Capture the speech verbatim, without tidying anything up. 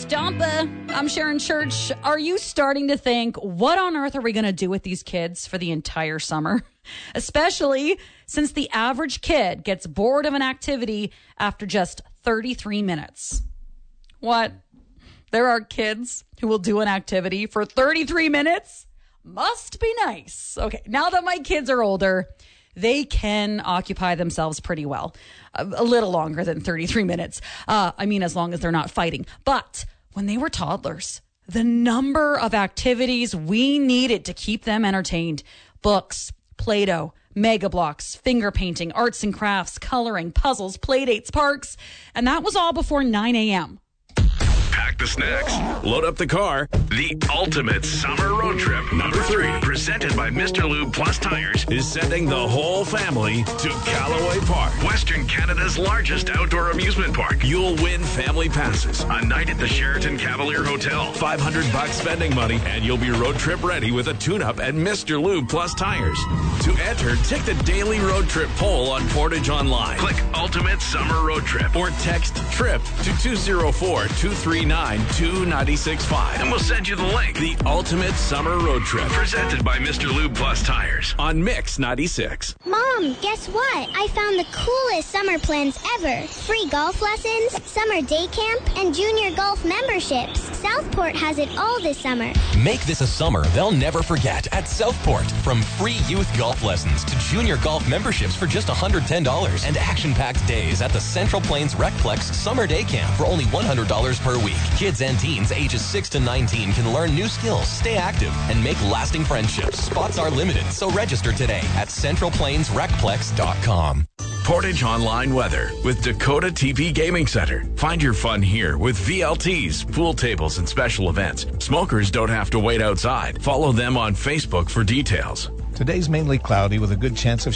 Stompa. I'm Sharon Church. Are you starting to think, what on earth are we going to do with these kids for the entire summer? Especially since the average kid gets bored of an activity after just thirty-three minutes. What? There are kids who will do an activity for thirty-three minutes? Must be nice. Okay, now that my kids are older, they can occupy themselves pretty well. A, a little longer than thirty-three minutes. Uh, I mean, as long as they're not fighting. But when they were toddlers, the number of activities we needed to keep them entertained. Books, Play-Doh, Mega Blocks, finger painting, arts and crafts, coloring, puzzles, play dates, parks. And that was all before nine a.m. Pack the snacks, load up the car. The ultimate summer road trip, number three, presented by Mister Lube Plus Tires, is sending the whole family to Callaway Park, Western Canada's largest outdoor amusement park. You'll win family passes, a night at the Sheraton Cavalier Hotel, five hundred bucks spending money, and you'll be road trip ready with a tune-up at Mister Lube Plus Tires. To enter, take the daily road trip poll on Portage Online. Click Ultimate Summer Road Trip or text TRIP to two zero four, two three nine, two nine six five and we'll send you the link. The Ultimate Summer Road Trip, presented by Mister Lube Plus Tires on Mix ninety-six. Mom, guess what? I found the coolest summer plans ever. Free golf lessons, summer day camp, and junior golf memberships. Southport has it all this summer. Make this a summer they'll never forget at Southport. From free youth golf lessons to junior golf memberships for just one hundred ten dollars and action-packed days at the Central Plains Recplex Summer Day Camp for only one hundred dollars per week. Kids and teens ages six to nineteen can learn new skills, stay active, and make lasting friendships. Spots are limited, so register today at central plains recplex dot com. Portage Online weather with Dakota T P Gaming Center. Find your fun here with V L Ts, pool tables, and special events. Smokers don't have to wait outside. Follow them on Facebook for details. Today's mainly cloudy with a good chance of